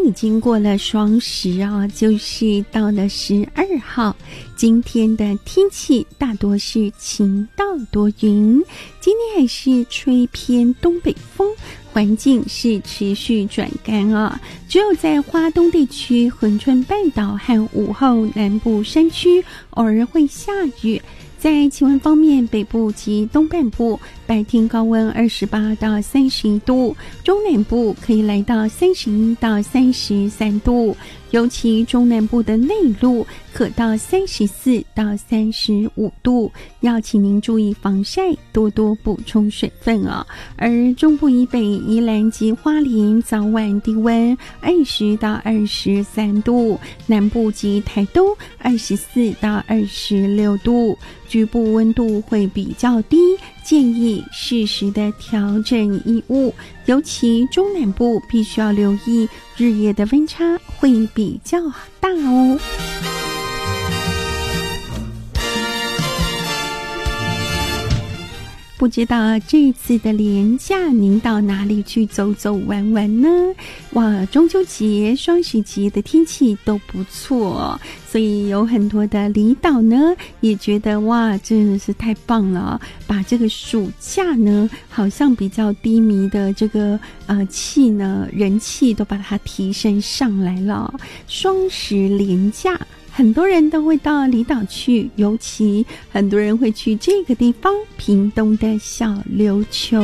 已经过了双十啊，就是到了12号。今天的天气大多是晴到多云，今天还是吹偏东北风，环境是持续转干啊。只有在花东地区、恒春半岛和午后南部山区偶尔会下雨。在气温方面，北部及东半部白天高温28到31度，中南部可以来到31到33度，尤其中南部的内陆可到34到35度，要请您注意防晒，多多补充水分啊。而中部以北宜兰及花莲早晚低温20到23度，南部及台东24到26度，局部温度会比较低，建议适时的调整衣物，尤其中南部必须要留意日夜的温差会比较大哦。不知道这一次的连假您到哪里去走走玩玩呢？哇，中秋节、双十节的天气都不错哦，所以有很多的离岛呢也觉得哇，真的是太棒了，把这个暑假呢好像比较低迷的这个气呢人气都把它提升上来了。双十连假很多人都会到离岛去，尤其很多人会去这个地方，屏东的小琉球。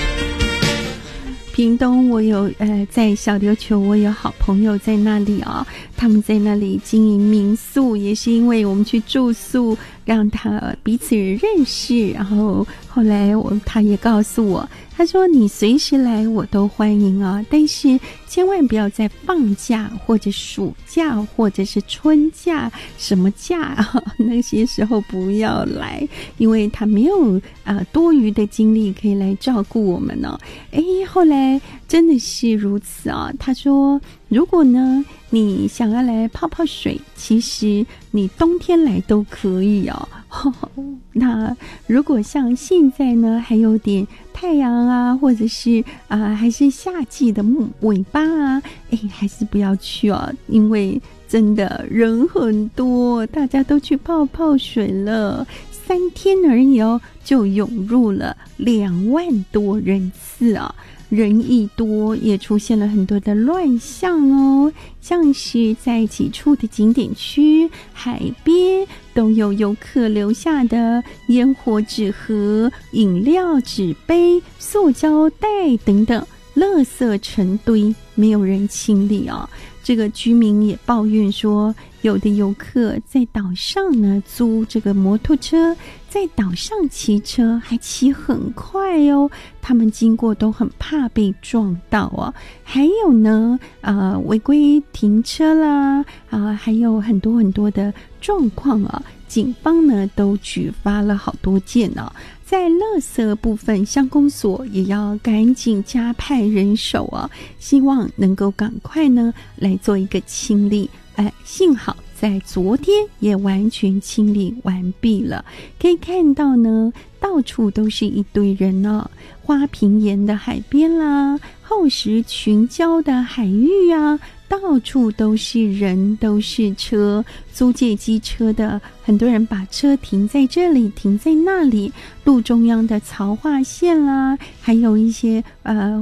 屏东我有在小琉球我有好朋友在那里啊，他们在那里经营民宿，也是因为我们去住宿让他彼此认识，然后后来他也告诉我，他说你随时来我都欢迎啊，但是千万不要在放假或者暑假或者是春假什么假啊，那些时候不要来，因为他没有多余的精力可以来照顾我们呢。后来真的是如此啊，他说如果呢你想要来泡泡水，其实你冬天来都可以哦。那如果像现在呢还有点太阳啊，或者是还是夏季的尾巴啊，还是不要去哦，因为真的人很多，大家都去泡泡水了，3天而已哦，就涌入了2万多人次啊。人一多，也出现了很多的乱象哦，像是在几处的景点区、海边都有游客留下的烟火纸盒、饮料纸杯、塑胶袋等等，垃圾成堆，没有人清理哦。这个居民也抱怨说，有的游客在岛上呢租这个摩托车，在岛上骑车还骑很快哦，他们经过都很怕被撞到哦。还有呢违规停车啦还有很多很多的状况啊，警方呢都举发了好多件哦。在垃圾部分，乡公所也要赶紧加派人手啊，希望能够赶快呢来做一个清理。幸好在昨天也完全清理完毕了，可以看到呢到处都是一堆人哦，花瓶岩的海边啦，厚实群礁的海域啊，到处都是人，都是车，租借机车的很多人把车停在这里，停在那里，路中央的槽化线啦，还有一些